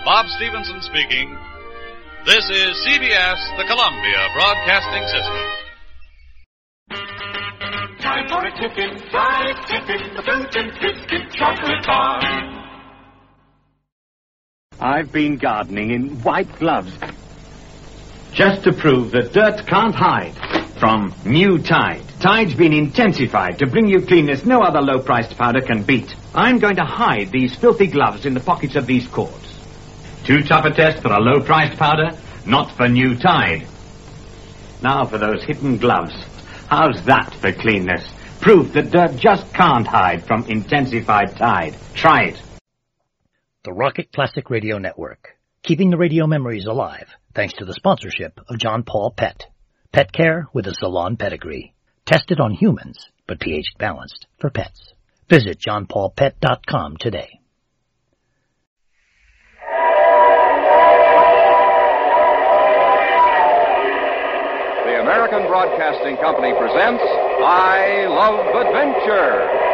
Bob Stevenson speaking. This is CBS, the Columbia Broadcasting System. Time for a ticket, fried chicken, the fruit and biscuit chocolate bar. I've been gardening in white gloves just to prove that dirt can't hide from new Tide. Tide's been intensified to bring you cleanness no other low-priced powder can beat. I'm going to hide these filthy gloves in the pockets of these cords. Too tough a test for a low-priced powder? Not for new Tide. Now for those hidden gloves. How's that for cleanness? Proof that dirt just can't hide from intensified Tide. Try it. The Rocket Classic Radio Network, keeping the radio memories alive thanks to the sponsorship of John Paul Pet. Pet care with a salon pedigree. Tested on humans, but pH balanced for pets. Visit johnpaulpet.com today. The American Broadcasting Company presents I Love Adventure.